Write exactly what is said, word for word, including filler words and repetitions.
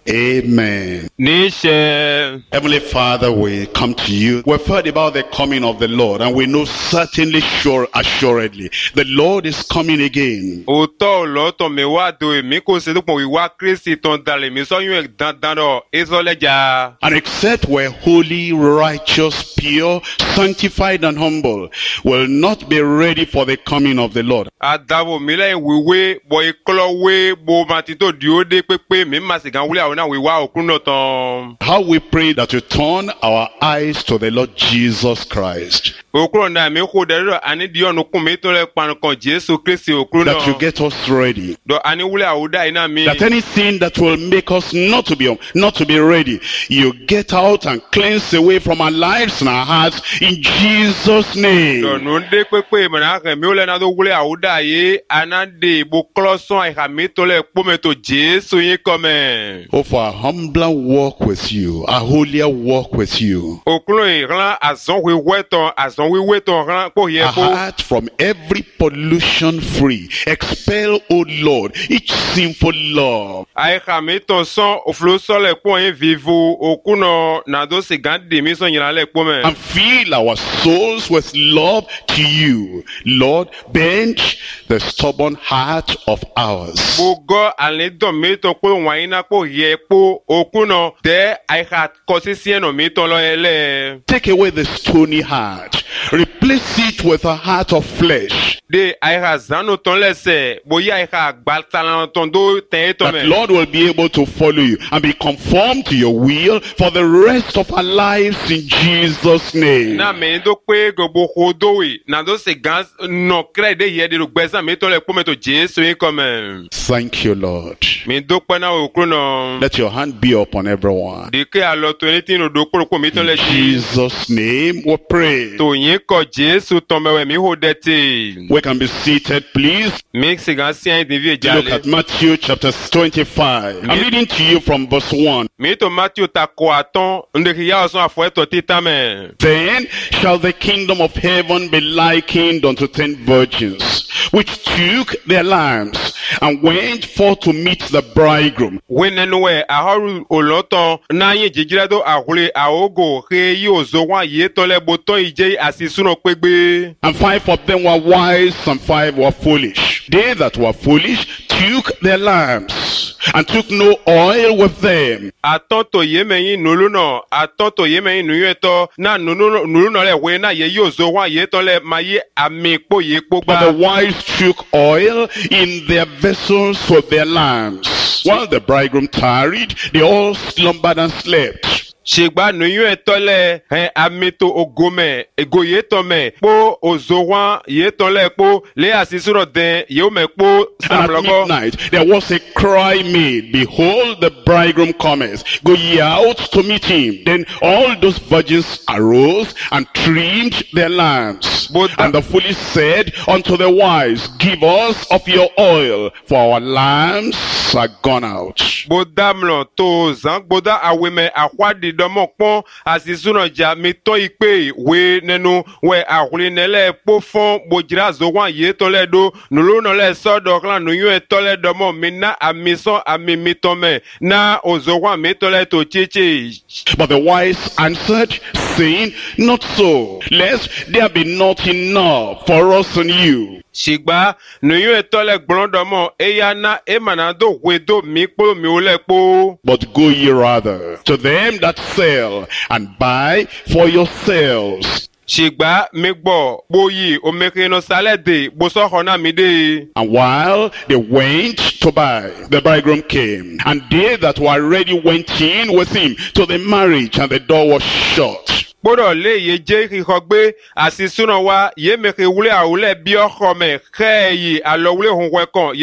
Amen. Nishe. Heavenly Father, we come to you. We've heard about the coming of the Lord, and we know certainly, sure, assuredly, the Lord is coming again. Oto loto me wa do mi ko se dupon wi wa Kristi ton dale mi so yun dandan do ezoleja. And except we're holy, righteous, pure, sanctified, and humble, will not be ready for the coming of the Lord. Adavo mi le wiwe bo iklo we bo matito diode pepe mi masigan wule awona wi wa okuno ton. How we pray that you turn our eyes to the Lord Jesus Christ. Okuno na mi ko de ani di onu kun mi to le pan kan Jesu Kristi okuno. That you get us ready. Do ani wule awuda ina mi. That anything that will make us not to be not to be ready, you get out and cleanse away from our lives and our hearts in Jesus' name. Do no de pepe me na mi wule na do wule awuda ye anade bo kloson ai ha mi to le po me to Jesu yin come. Oh, for a humbler walk with you, a holier walk with you. Okuno ran azon we weton azon we weton ran ko ye A ko. heart from every pollution free. Expel, O Lord, each sinful love. Ai ha mi ton son oflo so le po yin vivo okuno na do se gande mi son yin le po me. And fill our souls with love to you. Lord, bend the stubborn heart of ours. Bogo ale don mi ton ko wan ina ko ye po okuno de ai ha ko si si no mi ton lo ele. Take away the stony heart. Replace it with a heart of flesh. De ai ha zano ton lese boya ai ha gbaltalan ton do ten to That me. Lord will be able to follow you and be conformed to your will for the rest of our lives in Jesus' name. Na me do pe go bo hodo we na do se gan no kre de ye de gbesa mi ton le po me to Jesu yin come. Thank you, Lord. Mi do pe na okuno. Let your hand be upon everyone. De ke alo to ni tin do ko ko mi ton In le ji. Jesus' name we pray. To yin ko Jesu ton me we mi ho de ti. We can be seated, please. Mi se gan sien de vie Look jale. at Matthew chapter twenty-five. I'm reading to you from verse one. Mi to Matthew ta ko aton nde ki ya so afo to tita me. Then shall the kingdom of heaven be likened unto ten virgins, which took their lamps and went forth to meet the bridegroom. Wenenu we ahoru oloton na yin jijire do ahule aogo he yi ozo wa ye to le boton ije asisuno pegbe. And five of them were wise, and five were foolish. They that were foolish took their lamps, and took no oil with them. Aton to ye meyin nulu no, aton to ye meyin nuye to na nulu nulu no le we na ye yi ozo wa ye to le ma ye ami po ye po But the gba. wise took oil in their vessels with their lamps. While the bridegroom tarried, they all slumbered and slept. Shegba nuye to le he ami to ogome ego ye to me po ozo wa ye to le po le asisuno den ye o me po And at samlogo. midnight there was a cry made, Behold, the bridegroom cometh. Go ye out to meet him. Then all those virgins arose and trimmed their lamps. But- And the foolish said unto the wise, Give us of your oil, for our lamps are gone out. Bodamlo to zan boda aweme akwadi domo pon asisuno ja mi to ipe we nenu we ahuli nele po fon bojira zo wan ye to le do nulo no le so do klan nu yun to le domo mi na amison ami mi to me na ozo wan mi to le to chichi. But the wise answered, saying, Not so, lest there be not enough for us and you. Shigba nu yun to le gbon domo eya na e manado we do mi po mi o le po. But go ye rather to them that sell, and buy for yourselves. Shigba mi gbo boyi o meke no salede bo so hona mi de. And while they went to buy, the bridegroom came, and they that were ready went in with him to the marriage, and the door was shut. Gbọ́dọ̀ lé ye jẹ́ kíkọ gbé àsìsúná wa yé mèké wúlé àwúlẹ̀ bí ọkọ mẹ́ kẹ́ ẹ̀yì àlọ́ wúlé òun wẹ̀kàn.